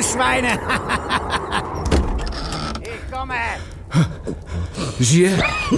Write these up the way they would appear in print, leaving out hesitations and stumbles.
Schweine! Ich komme! Žije?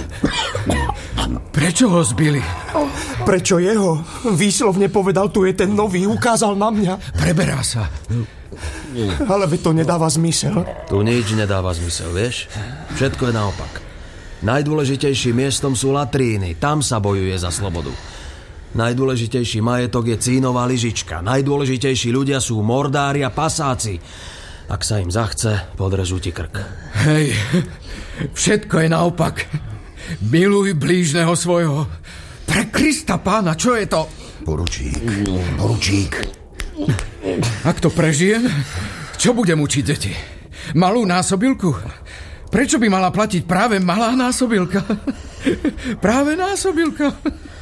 Prečo ho zbili? Prečo jeho? Výslovne povedal, tu je ten nový, ukázal na mňa. Preberá sa. Ale veď to nedáva zmysel. Tu nič nedáva zmysel, vieš? Všetko je naopak. Najdôležitejším miestom sú latríny. Tam sa bojuje za slobodu. Najdôležitejší majetok je cínová lyžička. Najdôležitejší ľudia sú mordári a pasáci. Ak sa im zachce, podrežú ti krk. Hej, všetko je naopak. Miluj blížneho svojho. Pre Krista Pána, čo je to? Poručík. Ak to prežijem, čo budem učiť deti? Malú násobilku? Prečo by mala platiť práve malá násobilka? Práve násobilka.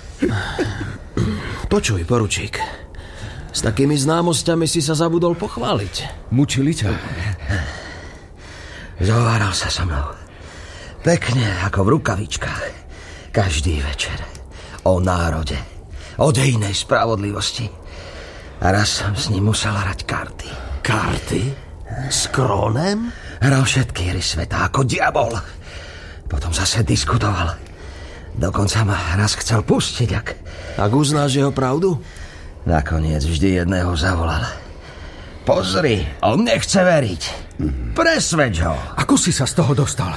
Počuj, poručík. S takými známosťami si sa zabudol pochváliť. Mučili ťa? Zováral sa so mnou. Pekne, ako v rukavičkách. Každý večer. O národe. O dejnej spravodlivosti. A raz som s ním musel hrať karty. Karty? S Krónem? Hral všetky hry sveta, ako diabol. Potom zase diskutoval. Dokonca ma raz chcel pustiť, Ak uznáš jeho pravdu? Nakoniec vždy jedného zavolal. Pozri, on nechce veriť. Presvedč ho. Ako si sa z toho dostal?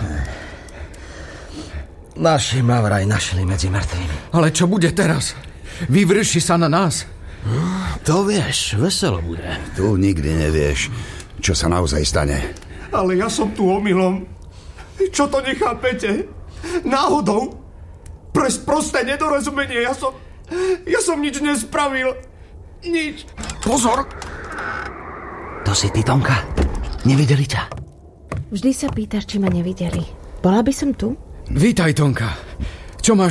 Naši ma vraj našli medzi mŕtvými. Ale čo bude teraz? Vyvrši sa na nás? To vieš, veselo bude. Tu nikdy nevieš, čo sa naozaj stane. Ale ja som tu omylom. Čo to nechápete? Náhodou? Pre sprosté nedorozumenie. Ja som nič nespravil. Nič. Pozor! To si ty, Tonka? Nevideli ťa? Vždy sa pýtaš, či ma nevideli. Bola by som tu? Vítaj, Tonka. Čo máš